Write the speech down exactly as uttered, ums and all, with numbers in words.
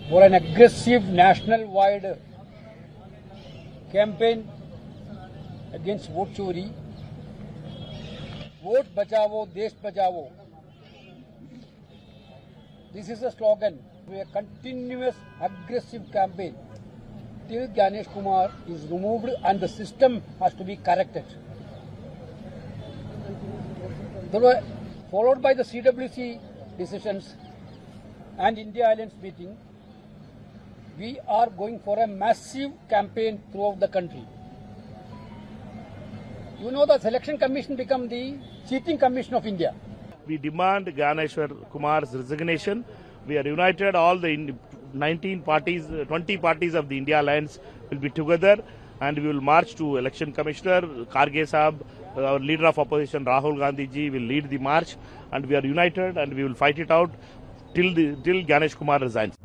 for an aggressive national-wide campaign against vote chori. Vote bachao, desh bachao. This is a slogan. A continuous aggressive campaign till Gyanesh Kumar is removed and the system has to be corrected. Followed by the C W C decisions and India Alliance meeting, we are going for a massive campaign throughout the country. You know, the Selection Commission become the cheating commission of India. We demand Gyaneshwar Kumar's resignation. We are united. All the nineteen parties, twenty parties of the India Alliance will be together, and we will march to Election Commissioner Kharge Sahab. Our leader of opposition Rahul Gandhi ji will lead the march, and we are united, and we will fight it out till the, till Gyanesh Kumar resigns.